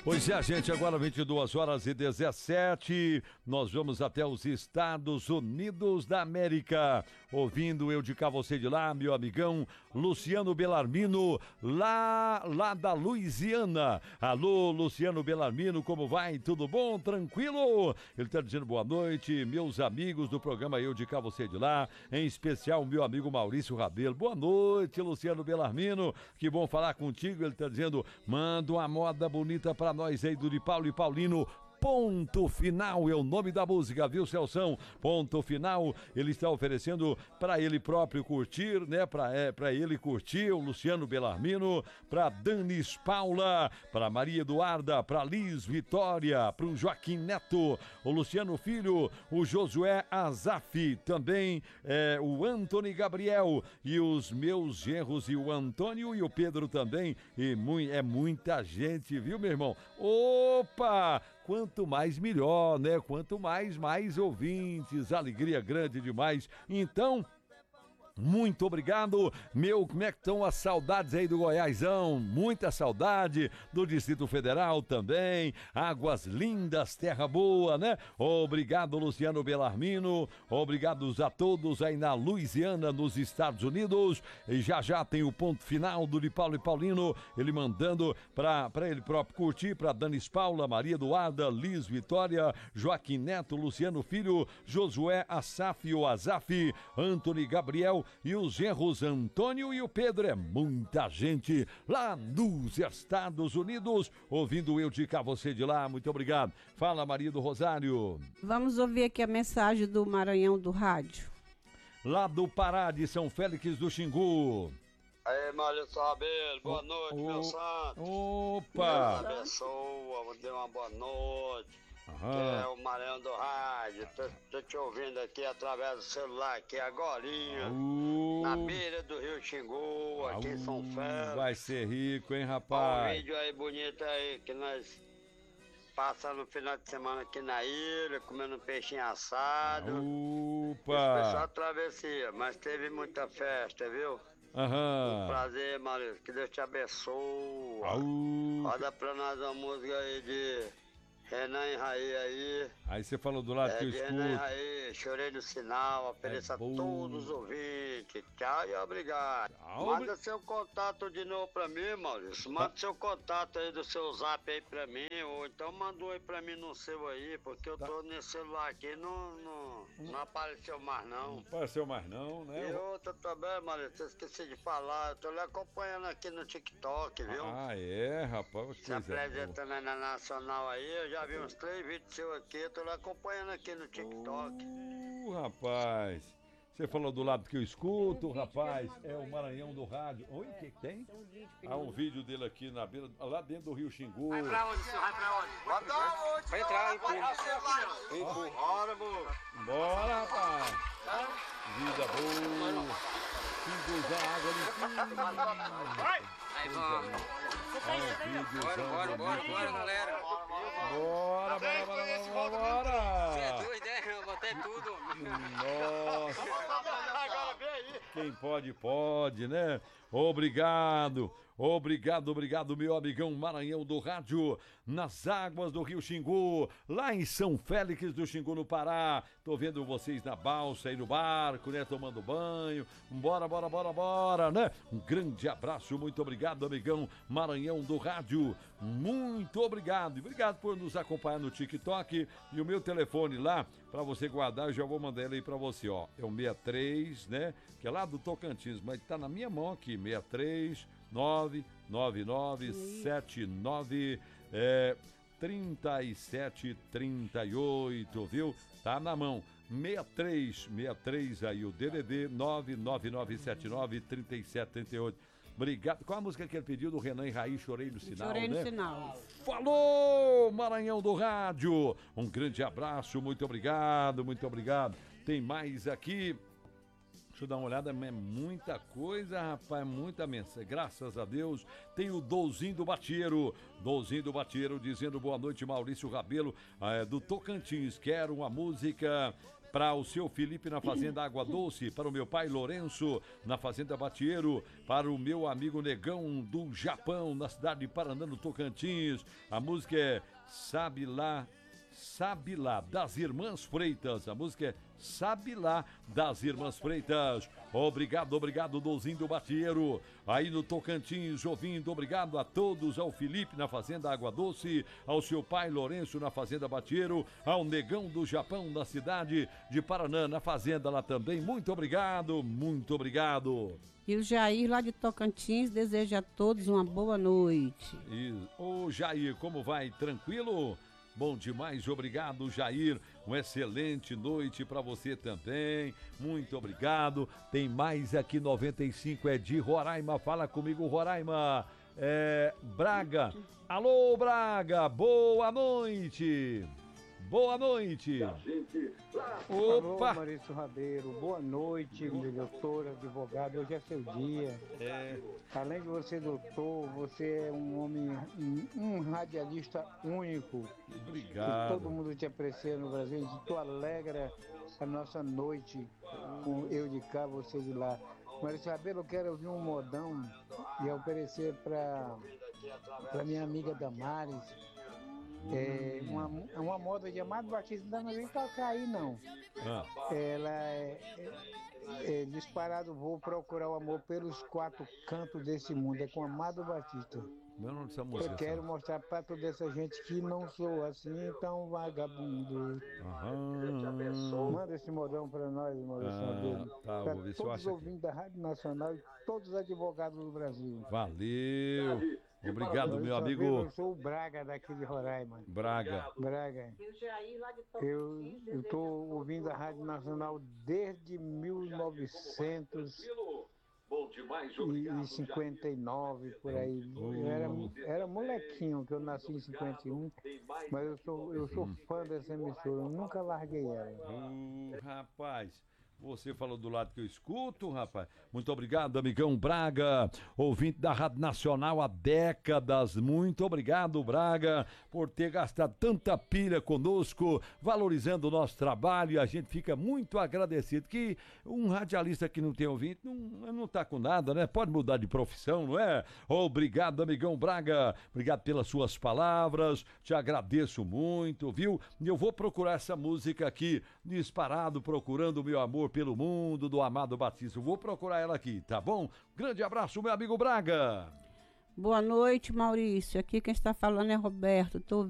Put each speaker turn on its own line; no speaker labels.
Pois é, gente, agora 22h17, nós vamos até os Estados Unidos da América, ouvindo eu de cá, você de lá, meu amigão Luciano Bellarmino, lá da Louisiana. Alô, Luciano Bellarmino, como vai? Tudo bom? Tranquilo? Ele tá dizendo boa noite, meus amigos do programa Eu de cá, você de lá, em especial o meu amigo Maurício Rabelo. Boa noite, Luciano Bellarmino, que bom falar contigo. Ele tá dizendo, manda uma moda bonita pra nós aí do De Paulo e Paulino. Ponto Final é o nome da música, viu, Celção? Ponto Final, ele está oferecendo para ele próprio curtir, né? Para ele curtir, o Luciano Bellarmino, para Danis Paula, para Maria Eduarda, para Liz Vitória, para o Joaquim Neto, o Luciano Filho, o Josué Azaf, também o Antony Gabriel e os meus genros e o Antônio e o Pedro também, e é muita gente, viu, meu irmão? Opa! Quanto mais melhor, né? Quanto mais ouvintes, alegria grande demais. Então, muito obrigado, como é que estão as saudades aí do Goiásão? Muita saudade do Distrito Federal também, águas lindas, terra boa, né? Obrigado, Luciano Bellarmino, obrigados a todos aí na Louisiana, nos Estados Unidos, e já tem o ponto final do De Paulo e Paulino, ele mandando pra ele próprio curtir, pra Danis Paula, Maria Eduarda, Liz Vitória, Joaquim Neto, Luciano Filho, Josué Azaf, Antony Gabriel, e os genros Antônio e o Pedro. É muita gente lá nos Estados Unidos, ouvindo eu de cá, você de lá. Muito obrigado. Fala, Maria do Rosário.
Vamos ouvir aqui a mensagem do Maranhão do Rádio.
Lá do Pará, de São Félix do Xingu.
Aí, Maurício Rabelo, boa noite, meu santo.
Opa!
Deus abençoa, dê uma boa noite.
Aham.
É o Maranhão do Rádio, tô te ouvindo aqui através do celular, aqui agorinha, na beira do Rio Xingu, aqui em São Félix.
Vai ser rico, hein,
Um
rapaz?
vídeo aí bonito aí, que nós passamos no final de semana aqui na ilha, comendo um peixinho assado. Esse pessoal
Opa!
travessia, mas teve muita festa, viu?
Aham.
Prazer, Maurício, que Deus te abençoe. Roda pra nós uma música aí de Renan e Raí aí.
Aí você falou do lado que eu
De Renan e
escuto.
Raí, chorei no sinal, ofereço a
bom.
todos os ouvintes. Tchau e obrigado.
Tchau,
Manda seu contato de novo pra mim, Maurício. Manda seu contato aí do seu zap aí pra mim, ou então manda um aí pra mim no seu aí, porque eu tô nesse celular aqui, não apareceu mais não.
Não apareceu mais não, né?
E outra também, Maurício, eu esqueci de falar, eu tô lhe acompanhando aqui no TikTok, viu?
Ah, é, rapaz, que
Se
coisa boa.
apresentando aí na Nacional aí, eu já vi uns 3 vídeos seus aqui, eu tô lhe acompanhando aqui no TikTok.
Rapaz, você falou do lado que eu escuto, rapaz, é o Maranhão do Rádio. Oi, o que tem? Um vídeo dele aqui na beira, lá dentro do Rio Xingu.
Vai pra onde, senhor? Vai pra onde? Vai entrar, empurra. Bora, moço.
Bora, rapaz. Vida boa. Xinguzão, água limpinha.
Vai!
Aí, vamos. Bora, galera.
Bora.
Você é doido, né? Eu botei tudo.
Nossa.
Agora vem aí.
Quem pode, né? Obrigado, meu amigão Maranhão do Rádio, nas águas do Rio Xingu, lá em São Félix do Xingu, no Pará. Tô vendo vocês na balsa aí no barco, né? Tomando banho. Bora, né? Um grande abraço, muito obrigado, amigão Maranhão do Rádio. Muito obrigado. E obrigado por nos acompanhar no TikTok. E o meu telefone lá, pra você guardar, eu já vou mandar ele aí pra você, ó. É o 63, né? Que é lá do Tocantins, mas tá na minha mão aqui, 63 99979 3738, viu? Tá na mão. 63 aí o DDD 999793738. Obrigado. Qual a música que ele pediu do Renan e Raí? Chorei no sinal,
Chorei no
né?
sinal.
Falou, Maranhão do Rádio. Um grande abraço, muito obrigado. Tem mais aqui. Deixa eu dar uma olhada, é muita coisa, rapaz, muita mensagem. Graças a Deus, tem o Douzinho do Batieiro dizendo boa noite, Maurício Rabelo, do Tocantins. Quero uma música para o seu Felipe na Fazenda Água Doce, para o meu pai Lourenço na Fazenda Batieiro, para o meu amigo Negão do Japão, na cidade de Paraná, no Tocantins. A música é Sabe Lá, das Irmãs Freitas. A música é Sabe Lá, das Irmãs Freitas. Obrigado, Dozinho do Batieiro. Aí no Tocantins, ouvindo, obrigado a todos, ao Felipe na Fazenda Água Doce, ao seu pai Lourenço na Fazenda Batieiro, ao Negão do Japão, na cidade de Paraná, na Fazenda lá também. Muito obrigado.
E o Jair, lá de Tocantins, deseja a todos uma boa noite.
Ô Jair, como vai? Tranquilo? Bom demais, obrigado, Jair. Uma excelente noite para você também. Muito obrigado. Tem mais aqui, 95, é de Roraima. Fala comigo, Roraima. Braga. Alô, Braga. Boa noite. Boa noite.
Opa! Alô, Maurício Rabeiro, boa noite, meu doutor, advogado, hoje é seu dia. Além de você, doutor, você é um homem, um radialista único.
Obrigado.
Que todo mundo te aprecia no Brasil, e tu alegra a nossa noite com eu de cá, você de lá. Maurício Rabeiro, eu quero ouvir um modão e oferecer para minha amiga Damares. Uma moda de Amado Batista, não vem tocar aí não. Ela é disparado, vou procurar o amor pelos quatro cantos desse mundo, é com Amado Batista.
Meu nome dessa música.
Eu quero mostrar para toda essa gente que não sou assim tão vagabundo. Manda esse modão para nós, Maurício.
Tá, vou ver se eu acho.
Todos os ouvintes da Rádio Nacional e todos os advogados do Brasil.
Valeu. Obrigado, meu amigo.
Eu sou o Braga daqui de Roraima.
Braga.
Eu estou ouvindo a Rádio Nacional desde 1959, por aí. Era molequinho, que eu nasci em 51, mas eu sou fã dessa emissora, eu nunca larguei ela.
Rapaz, você falou do lado que eu escuto, rapaz. Muito obrigado, amigão Braga, ouvinte da Rádio Nacional há décadas. Muito obrigado, Braga, por ter gastado tanta pilha conosco, valorizando o nosso trabalho, e a gente fica muito agradecido. Que um radialista que não tem ouvinte não tá com nada, né? Pode mudar de profissão, não é? Obrigado, amigão Braga. Obrigado pelas suas palavras. Te agradeço muito, viu? E eu vou procurar essa música aqui, disparado, procurando o meu amor pelo mundo, do Amado Batista. Eu vou procurar ela aqui, tá bom? Grande abraço, meu amigo Braga.
Boa noite, Maurício. Aqui quem está falando é Roberto.